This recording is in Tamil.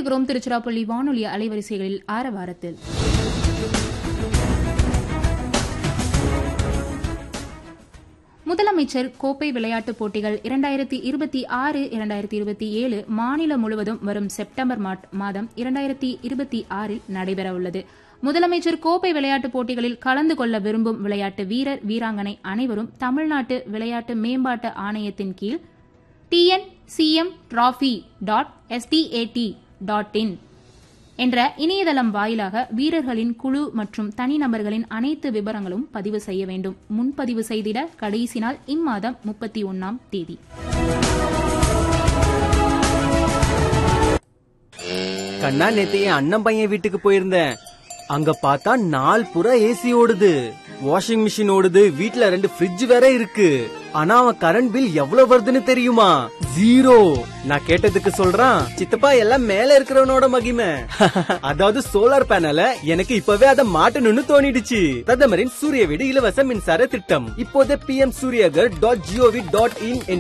இணைந்திருக்கிறோம் திருச்சிராப்பள்ளி வானொலி அலைவரிசைகளில் ஆரவாரத்தில். முதலமைச்சர் கோப்பை விளையாட்டுப் போட்டிகள் 2026-2027 மாநிலம் முழுவதும் வரும் செப்டம்பர் மாதம் 2026 நடைபெறவுள்ளது. முதலமைச்சர் கோப்பை விளையாட்டுப் போட்டிகளில் கலந்து கொள்ள விரும்பும் விளையாட்டு வீரர் வீராங்கனை அனைவரும் தமிழ்நாட்டு விளையாட்டு மேம்பாட்டு ஆணையத்தின் கீழ் tncmtrophy.stat.in என்ற இணையதளம் வாயிலாக வீரர்களின் குழு மற்றும் தனிநபர்களின் அனைத்து விவரங்களும் பதிவு செய்ய வேண்டும். முன்பதிவு செய்திட கடைசி நாள் இம்மாதம் 31ஆம் தேதி. கண்ணா, நேத்து என் அண்ணன் பையன் வீட்டுக்கு போயிருந்தேன். அங்க பார்த்தா நாள் புறா ஏசி ஓடுது, வாஷிங் மிஷின் ஓடுது, வீட்ல 2 ஃப்ரிட்ஜ் வேற இருக்கு. ஆனா அவன் கரண்ட் பில் எவ்வளவு வருதுன்னு தெரியுமா? 0. நான் கேட்டதுக்கு சொல்றான், சித்தப்பா எல்லாம் மேல இருக்கிறவனோட மகிமை. அதாவது சோலார் பேனல எனக்கு இப்பவே அதை மாட்டணும்னு தோணிடுச்சு. பிரதமரின் சூரிய வீடு இலவச மின்சார திட்டம் இப்போதே pmsuryagar.gov.in